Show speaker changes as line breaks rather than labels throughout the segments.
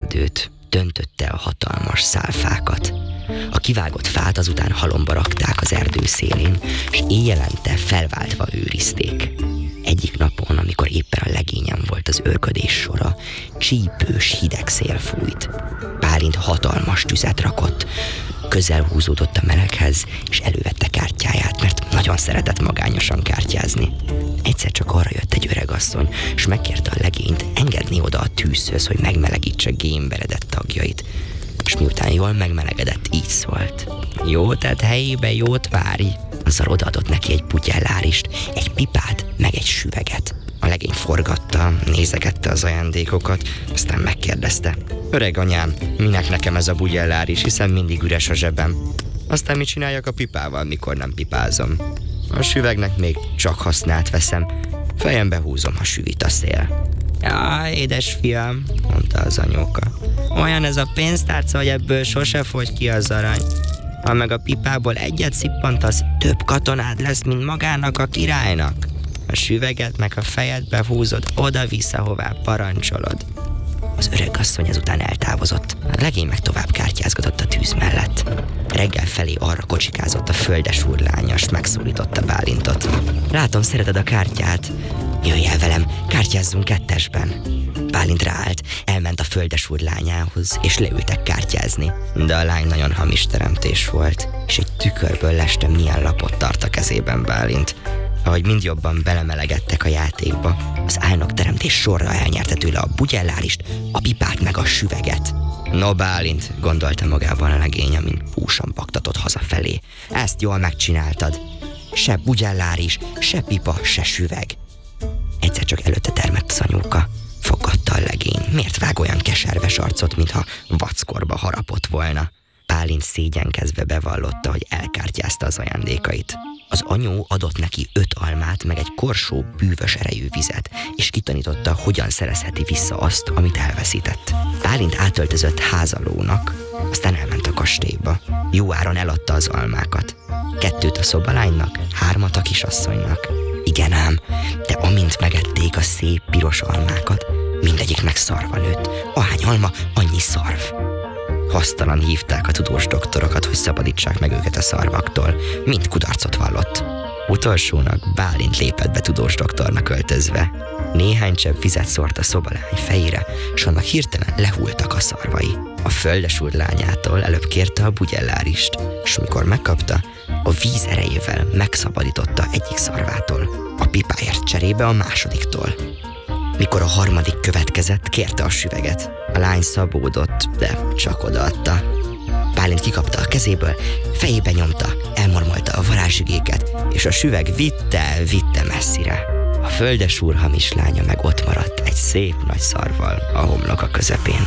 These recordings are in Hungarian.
erdőt, döntötte a hatalmas szálfákat. A kivágott fát azután halomba rakták az erdő szélén, és éjjelente felváltva őrizték. Egyik napon, amikor éppen a legényen volt az őrködés sora, csípős hideg szél fújt. Bálint hatalmas tüzet rakott, közel húzódott a meleghez, és elővette kártyáját, mert nagyon szeretett magányosan kártyázni. Egyszer csak arra jött egy öregasszony, és megkérte a legényt engedni oda a tűzhöz, hogy megmelegítse gémberedett tagjait. És miután jól megmelegedett, így szólt: jó, tehát helyébe jót várj. Azzal odaadott neki egy bugyellárist, egy pipát, meg egy süveget. A legény forgatta, nézegette az ajándékokat, aztán megkérdezte: öreg anyám, minek nekem ez a bugyelláris, hiszen mindig üres a zsebem. Aztán mit csináljak a pipával, mikor nem pipázom? A süvegnek még csak hasznát veszem, fejembe húzom, ha süvít a szél. Jaj, édes fiam, mondta az anyóka, olyan ez a pénztárca, hogy ebből sose fogy ki az arany. Ha meg a pipából egyet szippantasz, több katonád lesz, mint magának a királynak. A süveget meg a fejedbe húzod oda-vissza, hová parancsolod. Az öregasszony ezután eltávozott. A legény meg tovább kártyázgatott a tűz mellett. Reggel felé arra kocsikázott a földesúr lánya, s megszólította Bálintot. Látom, szereted a kártyát. Jöjj el velem, kártyázzunk kettesben. Bálint ráállt, elment a földesúr lányához, és leültek kártyázni. De a lány nagyon hamis teremtés volt, és egy tükörből leste milyen lapot tart a kezében Bálint. Ahogy mind jobban belemelegedtek a játékba, az álnok teremtés sorra elnyerte tőle a bugyellárist, a pipát meg a süveget. No, Bálint, gondolta magában a legény, amint húsan baktatott hazafelé. Ezt jól megcsináltad. Se bugyelláris, se pipa, se süveg. Egyszer csak előtte termett az anyóka. Fogadta a legény. Miért vág olyan keserves arcot, mintha vackorba harapott volna? Bálint szégyenkezve bevallotta, hogy elkártyázta az ajándékait. Az anyó adott neki 5 almát, meg egy korsó bűvös erejű vizet, és kitanította, hogyan szerezheti vissza azt, amit elveszített. Bálint átöltözött házalónak, aztán elment a kastélyba. Jó áron eladta az almákat. 2 a szobalánynak, 3 a kisasszonynak. Igen ám, de amint megették a szép piros almákat, mindegyiknek szarva nőtt. Ahány alma, annyi szarv. Hasztalan hívták a tudós doktorokat, hogy szabadítsák meg őket a szarvaktól. Mind kudarcot vallott. Utolsónak Bálint lépett be tudós doktornak öltözve. Néhány csepp vizet szórt a szobalány fejére, s annak hirtelen lehultak a szarvai. A földesúr lányától előbb kérte a bugyellárist, s mikor megkapta, a víz erejével megszabadította egyik szarvától, a pipáért cserébe a másodiktól. Mikor a harmadik következett, kérte a süveget. A lány szabódott, de csak odaadta. Bálint kikapta a kezéből, fejébe nyomta, elmormolta a varázsigéket, és a süveg vitte messzire. A földesúr hamis lánya meg ott maradt egy szép nagy szarvval a homloka közepén.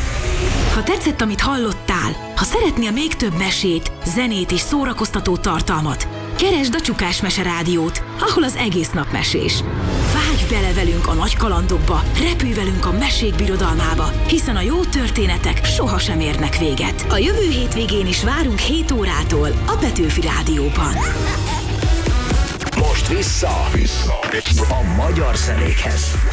Ha tetszett, amit hallottál, ha szeretnél még több mesét, zenét és szórakoztató tartalmat, keresd a Csukás Mese Rádiót, ahol az egész nap mesés. Vágj bele velünk a nagy kalandokba, repülj velünk a mesék birodalmába, hiszen a jó történetek sohasem érnek véget. A jövő hétvégén is várunk 7 órától a Petőfi Rádióban.
Most vissza a magyar zenékhez.